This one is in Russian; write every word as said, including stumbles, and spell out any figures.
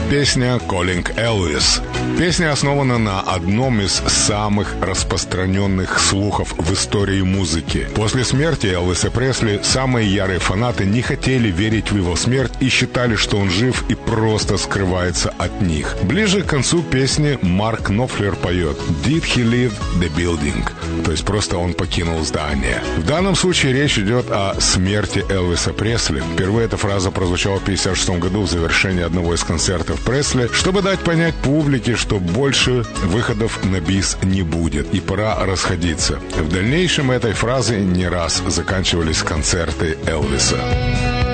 Песня «Calling Elvis». Песня основана на одном из самых распространенных слухов в истории музыки. После смерти Элвиса Пресли самые ярые фанаты не хотели верить в его смерть и считали, что он жив и просто скрывается от них. Ближе к концу песни Марк Knopfler поет «Did he leave the building?» То есть просто он покинул здание. В данном случае речь идет о смерти Элвиса Пресли. Впервые эта фраза прозвучала в пятьдесят шестом году в завершении одного из концертов Пресли, чтобы дать понять публике, что больше выходов на бис не будет и пора расходиться. В дальнейшем этой фразой не раз заканчивались концерты Элвиса.